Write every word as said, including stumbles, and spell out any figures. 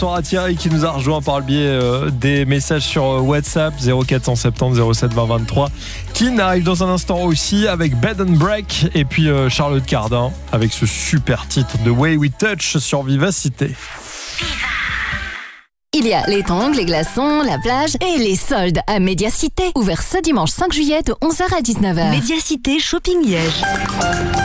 bonsoir à Thierry qui nous a rejoint par le biais euh, des messages sur euh, WhatsApp zéro quatre cent soixante-dix zéro sept vingt vingt-trois. Kin arrive dans un instant aussi avec Bed and Break et puis euh, Charlotte Cardin avec ce super titre The Way We Touch sur Vivacité. Il y a les tongs, les glaçons, la plage et les soldes à Médiacité. Ouvert ce dimanche cinq juillet de onze heures à dix-neuf heures. Médiacité Shopping Liège.